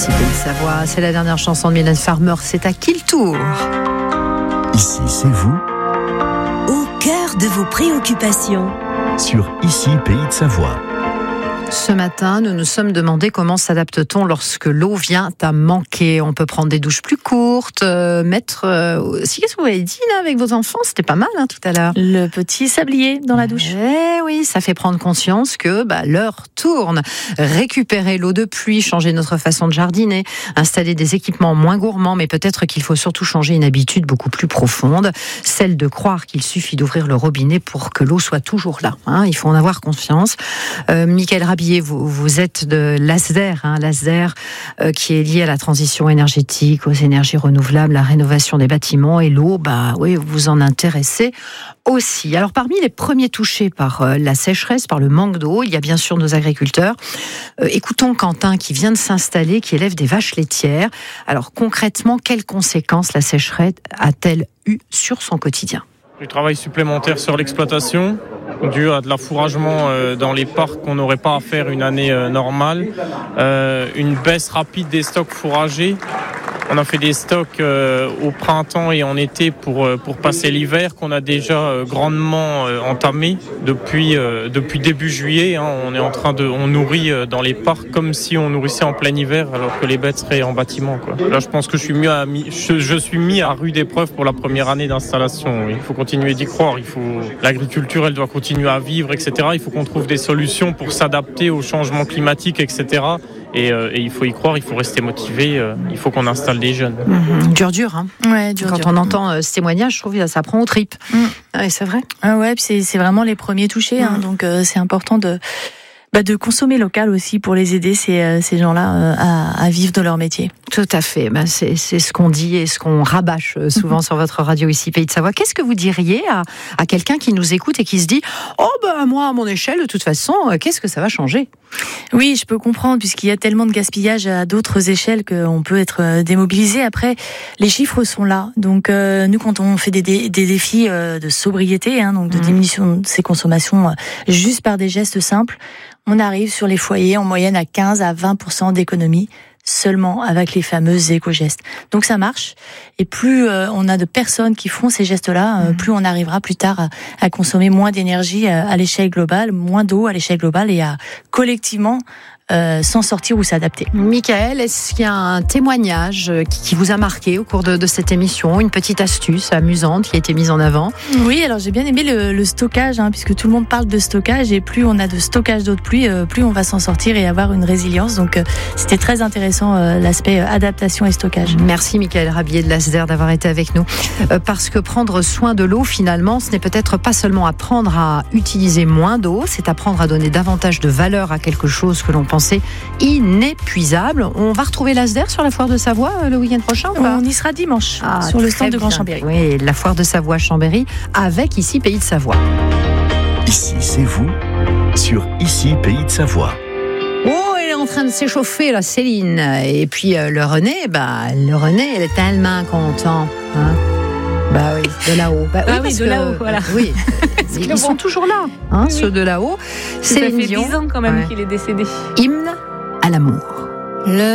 ici Pays de Savoie. C'est la dernière chanson de Mylène Farmer. C'est à qui le tour? Ici, c'est vous. Au cœur de vos préoccupations. Sur Ici, Pays de Savoie. Ce matin, nous nous sommes demandé comment s'adapte-t-on lorsque l'eau vient à manquer. On peut prendre des douches plus courtes, mettre... Qu'est-ce que vous avez dit là avec vos enfants? C'était pas mal tout à l'heure. Le petit sablier dans la douche. Oui, ça fait prendre conscience que l'heure tourne. Récupérer l'eau de pluie, changer notre façon de jardiner, installer des équipements moins gourmands, mais peut-être qu'il faut surtout changer une habitude beaucoup plus profonde, celle de croire qu'il suffit d'ouvrir le robinet pour que l'eau soit toujours là. Il faut en avoir conscience. Michael Rabier, vous êtes de l'ASDER, l'ASDER qui est lié à la transition énergétique, aux énergies renouvelables, la rénovation des bâtiments et l'eau, oui, vous vous en intéressez aussi. Alors parmi les premiers touchés par la sécheresse, par le manque d'eau, il y a bien sûr nos agriculteurs. Écoutons Quentin qui vient de s'installer, qui élève des vaches laitières. Alors concrètement, quelles conséquences la sécheresse a-t-elle eu sur son quotidien? Du travail supplémentaire sur l'exploitation, dû à de l'affouragement dans les parcs qu'on n'aurait pas à faire une année normale, une baisse rapide des stocks fourragés. On a fait des stocks au printemps et en été pour passer l'hiver qu'on a déjà grandement entamé depuis début juillet. On nourrit dans les parcs comme si on nourrissait en plein hiver alors que les bêtes seraient en bâtiment. Là, je pense que je suis mis à rude épreuve pour la première année d'installation. Il faut continuer d'y croire. L'agriculture, elle doit continuer à vivre, etc. Il faut qu'on trouve des solutions pour s'adapter au changement climatique, etc. Et il faut y croire, il faut rester motivé, il faut qu'on installe des jeunes. Dur. Ouais, dur. Quand on entend ce témoignage, je trouve que ça prend aux tripes. Ouais, c'est vrai. Ouais, puis c'est vraiment les premiers touchés, donc c'est important de consommer local aussi pour les aider ces gens-là à vivre de leur métier. Tout à fait. C'est ce qu'on dit et ce qu'on rabâche souvent sur votre radio ici, Pays de Savoie. Qu'est-ce que vous diriez à quelqu'un qui nous écoute et qui se dit moi, à mon échelle, de toute façon, qu'est-ce que ça va changer? Oui, je peux comprendre, puisqu'il y a tellement de gaspillage à d'autres échelles qu'on peut être démobilisé. Après, les chiffres sont là. Donc, nous, quand on fait des défis de sobriété, donc de diminution de ses consommations juste par des gestes simples, on arrive sur les foyers en moyenne à 15 à 20% d'économie seulement avec les fameux éco-gestes. Donc ça marche. Et plus on a de personnes qui font ces gestes-là, plus on arrivera plus tard à consommer moins d'énergie à l'échelle globale, moins d'eau à l'échelle globale et à collectivement s'en sortir ou s'adapter. Michael, est-ce qu'il y a un témoignage qui vous a marqué au cours de cette émission, une petite astuce amusante qui a été mise en avant? Oui, alors j'ai bien aimé le stockage, puisque tout le monde parle de stockage et plus on a de stockage d'eau de pluie, plus on va s'en sortir et avoir une résilience. Donc c'était très intéressant l'aspect adaptation et stockage. Merci Michael Rabier de l'ASDER d'avoir été avec nous. Parce que prendre soin de l'eau, finalement, ce n'est peut-être pas seulement apprendre à utiliser moins d'eau, c'est apprendre à donner davantage de valeur à quelque chose que l'on pense inépuisable. On va retrouver l'ASDER sur la foire de Savoie le week-end prochain ou pas? On y sera dimanche sur le stand de Grand Chambéry. Oui, la foire de Savoie Chambéry avec ici Pays de Savoie. Ici, c'est vous. Sur Ici, Pays de Savoie. Oh, elle est en train de s'échauffer, la Céline. Et puis le René, elle est tellement content. Oui, de là-haut. De là-haut, voilà. Oui, ils sont toujours là, ceux de là-haut. Ça fait 10 ans quand même qu'il est décédé. Hymne à l'amour.